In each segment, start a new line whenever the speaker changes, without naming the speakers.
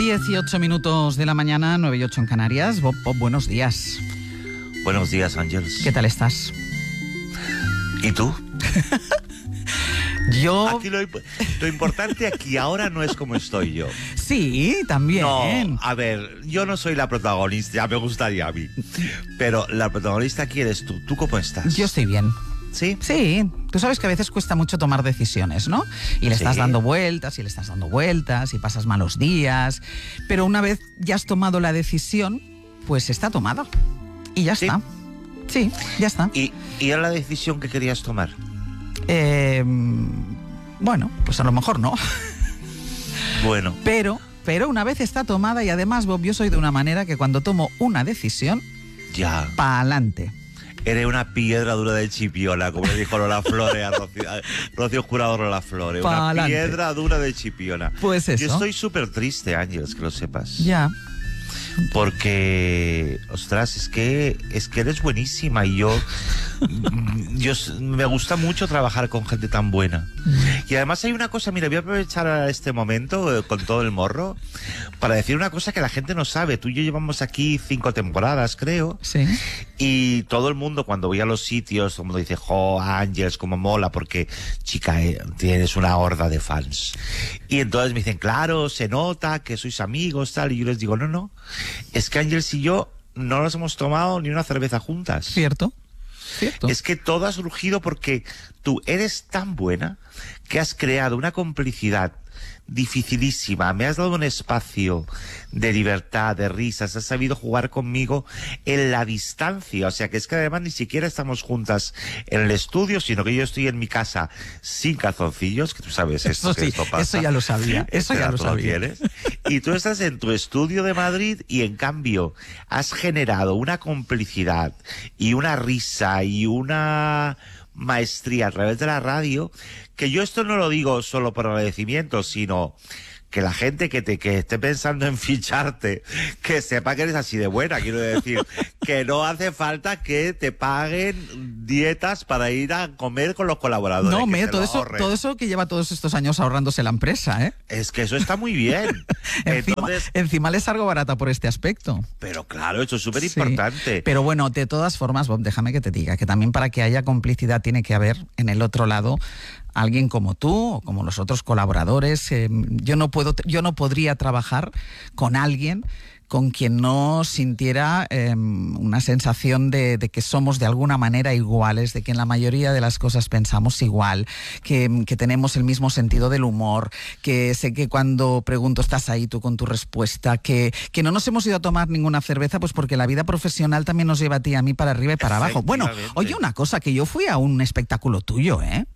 18 minutos de la mañana, 9 y 8 en Canarias. Bob, buenos días.
Buenos días, Ángeles.
¿Qué tal estás?
¿Y tú?
Yo...
Aquí lo importante aquí ahora no es como estoy yo.
Sí, también.
No, a ver, yo no soy la protagonista, ya me gustaría a mí. Pero la protagonista aquí eres tú. ¿Tú cómo estás?
Yo estoy bien.
¿Sí?
Sí, tú sabes que a veces cuesta mucho tomar decisiones, ¿no? Y le estás dando vueltas, y le estás dando vueltas, y pasas malos días. Pero una vez ya has tomado la decisión, pues está tomada. Y ya está. Sí, ya está.
¿Y era la decisión que querías tomar?
Bueno, pues a lo mejor no.
Bueno.
Pero una vez está tomada, y además, Bob, yo soy de una manera que cuando tomo una decisión,
ya,
pa'lante.
Eres una piedra dura de Chipiona, como le dijo Lola Flores a Rocío Jurado Lola Flores. Una piedra dura de Chipiona.
Pues eso.
Yo estoy súper triste, Ángeles, que lo sepas.
Ya.
Porque, ostras, es que eres buenísima y yo me gusta mucho trabajar con gente tan buena. Y además hay una cosa, mira, voy a aprovechar este momento con todo el morro para decir una cosa que la gente no sabe. Tú y yo llevamos aquí 5 temporadas, creo.
Sí.
Y todo el mundo, cuando voy a los sitios, todo el mundo dice, jo, Ángeles, cómo mola, porque, chica, tienes una horda de fans. Y entonces me dicen, claro, se nota que sois amigos, tal. Y yo les digo, no. Es que Ángeles y yo no nos hemos tomado ni una cerveza juntas.
Cierto.
Es que todo ha surgido porque tú eres tan buena que has creado una complicidad dificilísima, me has dado un espacio de libertad, de risas, has sabido jugar conmigo en la distancia, o sea que es que además ni siquiera estamos juntas en el estudio, sino que yo estoy en mi casa sin calzoncillos, que tú sabes esto,
eso sí,
esto pasa.
Eso ya lo sabía, eso ya lo sabía.
Y tú estás en tu estudio de Madrid y en cambio has generado una complicidad y una risa y una maestría a través de la radio, que yo esto no lo digo solo por agradecimiento, sino que la gente que esté pensando en ficharte, que sepa que eres así de buena, quiero decir, que no hace falta que te paguen dietas para ir a comer con los colaboradores.
No, todo eso que lleva todos estos años ahorrándose la empresa, ¿eh?
Es que eso está muy bien.
encima les salgo barata por este aspecto.
Pero claro, eso es súper importante.
Sí. Pero bueno, de todas formas, Bob, déjame que te diga que también para que haya complicidad tiene que haber en el otro lado alguien como tú o como los otros colaboradores. Yo no podría trabajar con alguien con quien no sintiera una sensación de que somos de alguna manera iguales, de que en la mayoría de las cosas pensamos igual, que tenemos el mismo sentido del humor, que sé que cuando pregunto estás ahí tú con tu respuesta, que no nos hemos ido a tomar ninguna cerveza, pues porque la vida profesional también nos lleva a ti y a mí para arriba y para abajo. Bueno, oye, una cosa, que yo fui a un espectáculo tuyo, ¿eh?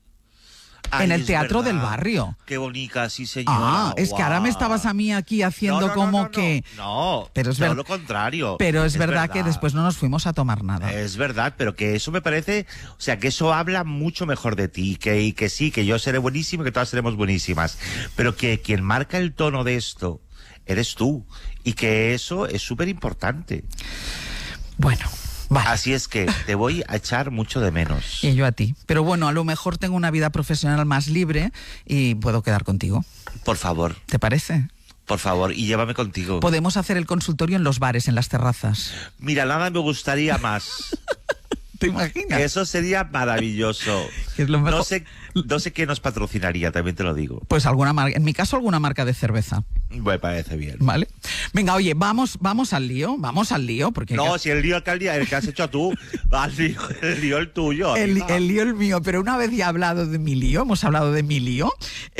Ay,
en el Teatro del Barrio.
Qué bonita, sí, señora.
Es que ahora me estabas a mí aquí haciendo que...
No,
pero es
lo contrario.
Pero es verdad que después no nos fuimos a tomar nada.
Es verdad, pero que eso me parece... O sea, que eso habla mucho mejor de ti, que sí, que yo seré buenísimo, que todas seremos buenísimas. Pero que quien marca el tono de esto eres tú. Y que eso es súper importante.
Bueno... Vale.
Así es que te voy a echar mucho de menos.
Y yo a ti. Pero bueno, a lo mejor tengo una vida profesional más libre y puedo quedar contigo.
Por favor.
¿Te parece?
Por favor, y llévame contigo.
Podemos hacer el consultorio en los bares, en las terrazas.
Mira, nada me gustaría más.
¿Te imaginas?
Eso sería maravilloso.
Es lo mejor.
No sé qué nos patrocinaría, también te lo digo.
Pues alguna marca, en mi caso alguna marca de cerveza.
Me parece bien.
Vale. Venga, oye, vamos al lío, porque...
No, si el lío el que has hecho tú, el lío el tuyo.
El lío el mío, pero una vez ya hemos hablado de mi lío,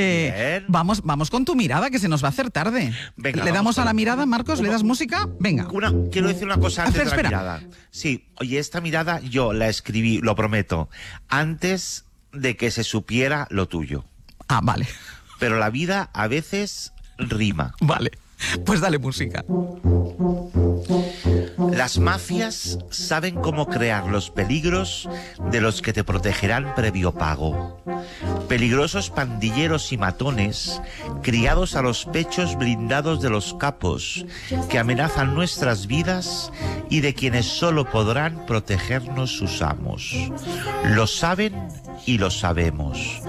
vamos con tu mirada, que se nos va a hacer tarde.
Venga,
¿Le damos a la mirada, Marcos? ¿Le das música? Venga.
Quiero decir una cosa antes de la
espera.
mirada. Sí, oye, esta mirada yo la escribí, lo prometo, antes de que se supiera lo tuyo.
Ah, vale.
Pero la vida a veces rima.
Vale, pues dale música.
Las mafias saben cómo crear los peligros de los que te protegerán previo pago. Peligrosos pandilleros y matones, criados a los pechos blindados de los capos, que amenazan nuestras vidas y de quienes solo podrán protegernos sus amos. Lo saben y lo sabemos.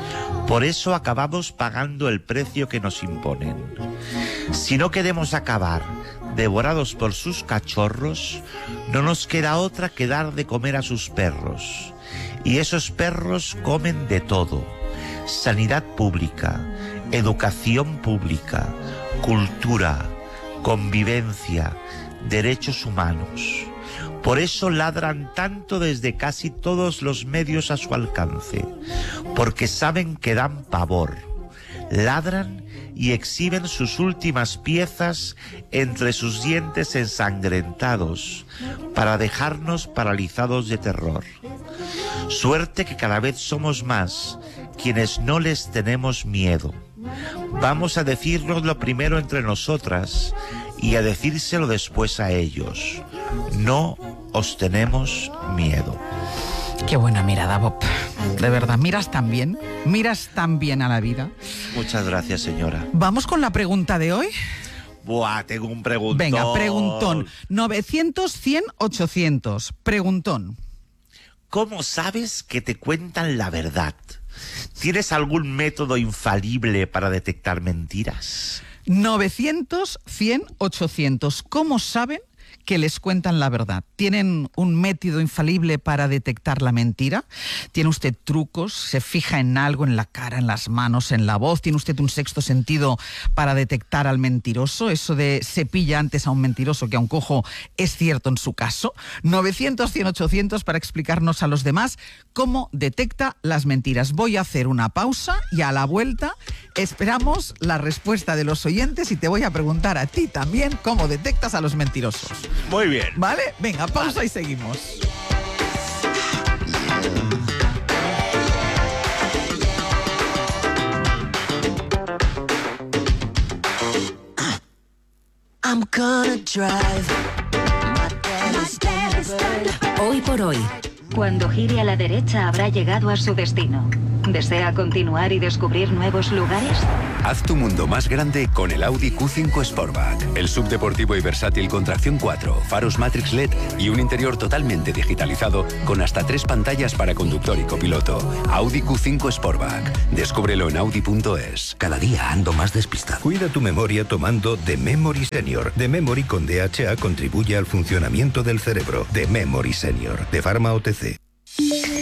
Por eso acabamos pagando el precio que nos imponen. Si no queremos acabar devorados por sus cachorros, no nos queda otra que dar de comer a sus perros. Y esos perros comen de todo: sanidad pública, educación pública, cultura, convivencia, derechos humanos. Por eso ladran tanto desde casi todos los medios a su alcance, porque saben que dan pavor. Ladran y exhiben sus últimas piezas entre sus dientes ensangrentados para dejarnos paralizados de terror. Suerte que cada vez somos más quienes no les tenemos miedo. Vamos a decírnoslo primero entre nosotras y a decírselo después a ellos. No os tenemos miedo.
Qué buena mirada, Bob. De verdad, miras tan bien a la vida.
Muchas gracias, señora.
Vamos con la pregunta de hoy.
Buah, tengo un preguntón.
Venga, preguntón. 900, 100, 800. Preguntón.
¿Cómo sabes que te cuentan la verdad? ¿Tienes algún método infalible para detectar mentiras?
900, 100, 800. ¿Cómo saben que les cuentan la verdad? ¿Tienen un método infalible para detectar la mentira? ¿Tiene usted trucos? ¿Se fija en algo, en la cara, en las manos, en la voz? ¿Tiene usted un sexto sentido para detectar al mentiroso? Eso de se pilla antes a un mentiroso que a un cojo es cierto en su caso. 900, 100, 800 para explicarnos a los demás cómo detecta las mentiras. Voy a hacer una pausa y a la vuelta esperamos la respuesta de los oyentes y te voy a preguntar a ti también cómo detectas a los mentirosos.
Muy bien.
¿Vale? Venga, pausa y seguimos.
I'm gonna drive.
Hoy por hoy.
Cuando gire a la derecha habrá llegado a su destino. ¿Desea continuar y descubrir nuevos lugares?
Haz tu mundo más grande con el Audi Q5 Sportback. El subdeportivo y versátil con tracción 4, faros Matrix LED y un interior totalmente digitalizado con hasta 3 pantallas para conductor y copiloto. Audi Q5 Sportback. Descúbrelo en Audi.es.
Cada día ando más despistado.
Cuida tu memoria tomando The Memory Senior. The Memory con DHA contribuye al funcionamiento del cerebro. The Memory Senior. De Pharma OTC.